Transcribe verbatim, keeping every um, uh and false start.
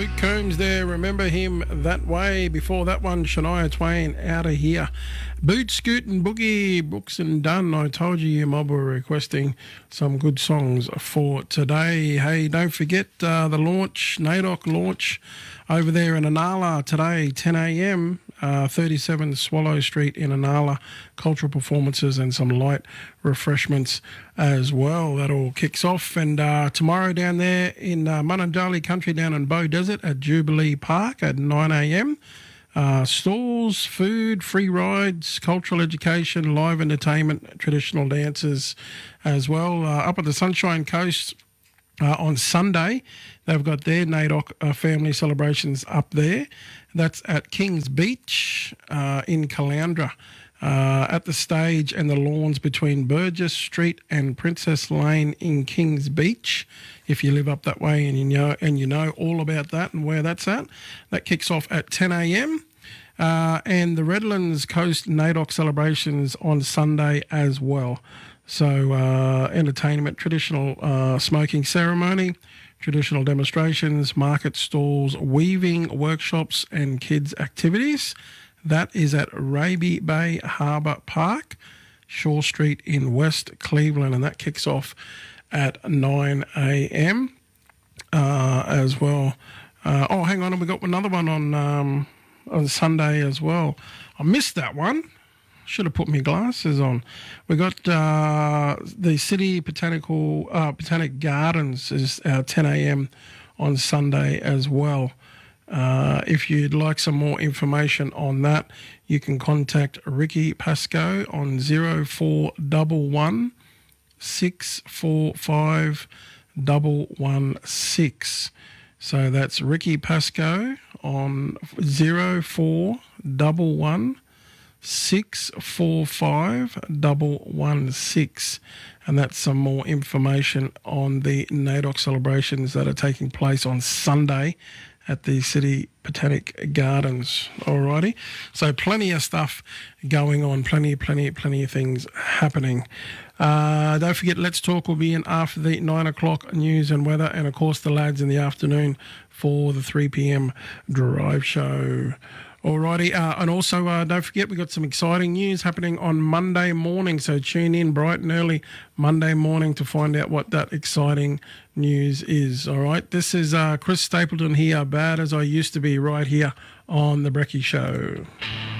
Luke Combs there, remember him that way. Before that one, Shania Twain, Out of Here. Boot, Scoot and Boogie, Brooks and Dunn. I told you your mob were requesting some good songs for today. Hey, don't forget uh, the launch, NAIDOC launch over there in Inala today, ten a m, uh, thirty-seven Swallow Street in Inala. Cultural performances and some light refreshments as well. That all kicks off. And uh, tomorrow down there in uh, Munundali Country down in Bow Desert at Jubilee Park at nine a m. Uh, stalls, food, free rides, cultural education, live entertainment, traditional dances as well. Uh, up at the Sunshine Coast uh, on Sunday, they've got their NAIDOC uh, family celebrations up there. That's at Kings Beach uh, in Caloundra. Uh, at the stage and the lawns between Burgess Street and Princess Lane in Kings Beach. If you live up that way and you know and you know all about that and where that's at, that kicks off at ten a m. Uh, and the Redlands Coast NAIDOC celebrations on Sunday as well. So uh, entertainment, traditional uh, smoking ceremony, traditional demonstrations, market stalls, weaving workshops and kids activities. That is at Raby Bay Harbour Park, Shaw Street in West Cleveland, and that kicks off at nine a m uh, as well. Uh, oh, hang on, we got another one on um, on Sunday as well. I missed that one. Should have put my glasses on. We got uh, the City Botanical uh, Botanic Gardens is uh, ten a m on Sunday as well. Uh, if you'd like some more information on that, you can contact Ricky Pascoe on zero four one one, six four five, one one six. So that's Ricky Pascoe on zero four one one, six four five, one one six. And that's some more information on the NAIDOC celebrations that are taking place on Sunday at the City Botanic Gardens. Alrighty. So plenty of stuff going on, plenty, plenty, plenty of things happening. Uh, don't forget, Let's Talk will be in after the nine o'clock news and weather, and of course the lads in the afternoon for the three p m drive show. Alrighty, uh, and also uh, don't forget we've got some exciting news happening on Monday morning, so tune in bright and early Monday morning to find out what that exciting news is. Alright, this is uh, Chris Stapleton here, Bad As I Used to Be, right here on The Brecky Show.